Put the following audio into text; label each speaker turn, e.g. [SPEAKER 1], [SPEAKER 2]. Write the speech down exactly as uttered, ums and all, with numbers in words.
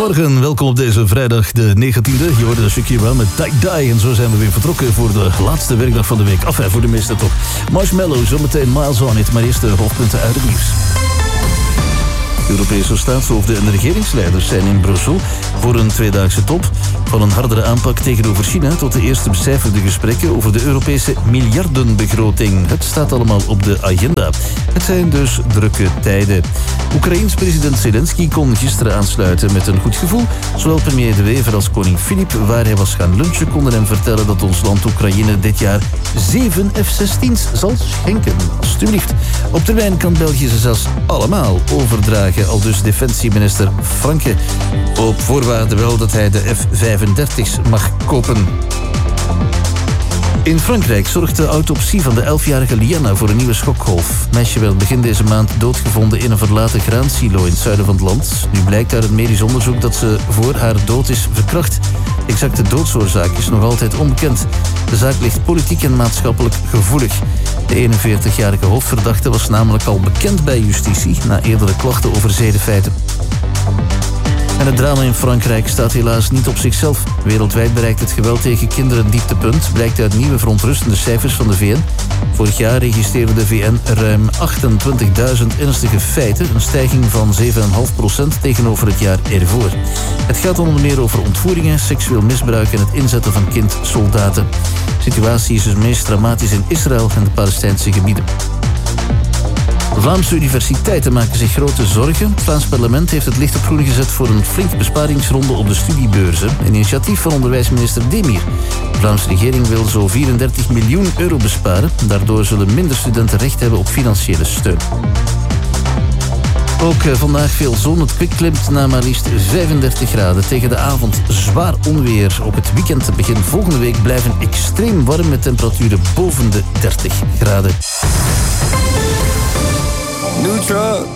[SPEAKER 1] Goedemorgen, welkom op deze vrijdag de negentiende. Je hoorde Shakira met Die Die. En zo zijn we weer vertrokken voor de laatste werkdag van de week. Enfin, voor de meesten toch. Marshmallow, zometeen Miles On It. Maar eerst de hoofdpunten uit het nieuws. Europese staatshoofden en regeringsleiders zijn in Brussel voor een tweedaagse top. Van een hardere aanpak tegenover China tot de eerste becijferde gesprekken over de Europese miljardenbegroting. Het staat allemaal op de agenda. Het zijn dus drukke tijden. Oekraïens president Zelensky kon gisteren aansluiten met een goed gevoel. Zowel premier De Wever als koning Filip, waar hij was gaan lunchen, konden hem vertellen dat ons land Oekraïne dit jaar zeven F zestien's zal schenken. Alsjeblieft. Op termijn kan België ze zelfs allemaal overdragen, al dus defensieminister Franke. Op voorwaarde wel dat hij de F vijfendertig's mag kopen. In Frankrijk zorgt de autopsie van de elfjarige Liana voor een nieuwe schokgolf. Het meisje werd begin deze maand doodgevonden in een verlaten graansilo in het zuiden van het land. Nu blijkt uit het medisch onderzoek dat ze voor haar dood is verkracht. De exacte doodsoorzaak is nog altijd onbekend. De zaak ligt politiek en maatschappelijk gevoelig. De eenenveertigjarige hoofdverdachte was namelijk al bekend bij justitie na eerdere klachten over zedenfeiten. En het drama in Frankrijk staat helaas niet op zichzelf. Wereldwijd bereikt het geweld tegen kinderen een dieptepunt, blijkt uit nieuwe verontrustende cijfers van de V N. Vorig jaar registreerde de V N ruim achtentwintigduizend ernstige feiten, een stijging van zeven komma vijf procent tegenover het jaar ervoor. Het gaat onder meer over ontvoeringen, seksueel misbruik en het inzetten van kindsoldaten. De situatie is dus meest dramatisch in Israël en de Palestijnse gebieden. Vlaamse universiteiten maken zich grote zorgen. Het Vlaams parlement heeft het licht op groen gezet voor een flink besparingsronde op de studiebeurzen. Een initiatief van onderwijsminister Demir. De Vlaamse regering wil zo vierendertig miljoen euro besparen. Daardoor zullen minder studenten recht hebben op financiële steun. Ook vandaag veel zon. Het kwik klimt naar maar liefst vijfendertig graden. Tegen de avond zwaar onweer. Op het weekend begin volgende week blijven extreem warm met temperaturen boven de dertig graden.
[SPEAKER 2] New truck.